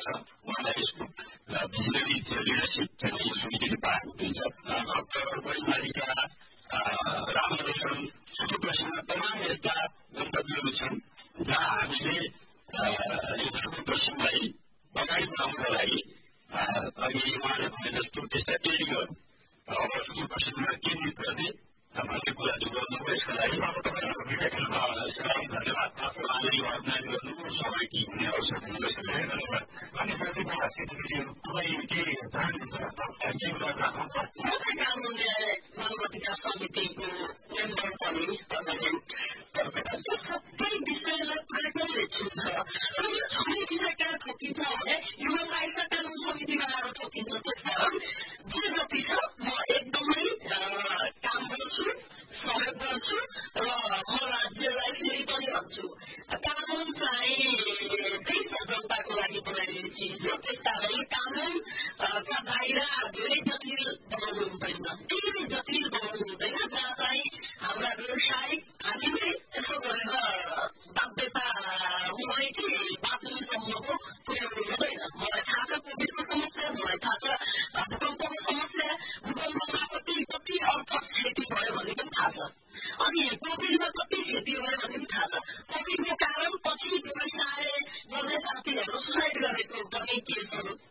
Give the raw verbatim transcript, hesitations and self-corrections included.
छ उहाँलाई यसको भिजनरी लिडरसिप चाहिँ यो समितिले पाएको हुन्छ डाक्टर परिमारिका रामरोशन सुदूरपश्चिममा तमाम यस्ता गन्तव्यहरू छन् जहाँ हामीले यो सुदूरपश्चिमलाई अगाडि बढाउनका लागि अघि उहाँले भने जस्तो त्यस्ता ट्रेनिङहरू अब सुदूरपश्चिममा केन्द्रित गर्ने भन्ने कुरा चाहिँ गर्नुभयो यसका लागि धन्यवाद उहाँले यो अर्गनाइज गर्नु सहभागी हुने अवसर दिनुभयो यसका लागि धन्यवाद अनि साथीभाइ साथीभाइहरू तपाईँ के चाहनुहुन्छ के कुरा राख्नुहुन्छ म चाहिँ कानुनले मानव अधिकार समितिको मेम्बर पनि त्यो सबै विषयलाई पर्यटनले छुन्छ र यो समितिलाई कहाँ ठोकिन्छ भने ह्युमन राइट्सका कानुन समितिमा आएर ठोकिन्छ त्यसकारण जे जति छ म एकदमै काम गर्छु सहयोग गर्छु र म राज्यलाई फेरि पनि भन्छु कानुन चाहिँ देश र जनताको लागि बनाइने चिज हो त्यसकारण कानुनका दायरा धेरै जटिल बनाउनु हुँदैन धेरै जटिल बनाउनु हुँदैन जहाँ चाहिँ हाम्रा व्यवसायिक हामीले यसो गरेर बाध्यता हुँदै कि बाँच्नुसम्मको पुर्याउनु हुँदैन मलाई थाहा छ कोभिडको समस्या मलाई थाहा छ भूकम्पको समस्या भूकम्पमा कति कति अर्थ क्षति भयो भन्ने पनि थाहा छ अनि कोभिडमा कति क्षति भयो भन्ने पनि थाहा छ कोभिडको कारण पछि व्यवसाय गर्ने साथीहरू सुसाइड गरेको पनि केसहरू